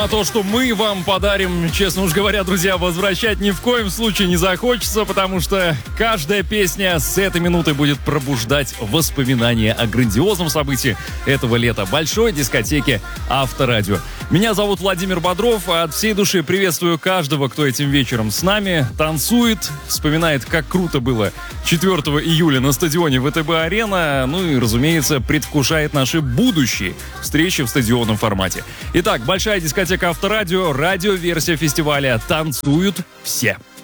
а то, что мы вам подарим, честно уж говоря, друзья, возвращать ни в коем случае не захочется, потому что каждая песня с этой минуты будет пробуждать воспоминания о грандиозном событии этого лета, большой дискотеке Авторадио. Меня зовут Владимир Бодров, а от всей души приветствую каждого, кто этим вечером с нами танцует, вспоминает, как круто было 4 июля на стадионе ВТБ-арена, ну и, разумеется, предвкушает наши будущие встречи в стадионном формате. Итак, большая дискотека Авторадио, радиоверсия фестиваля «Танцуют все».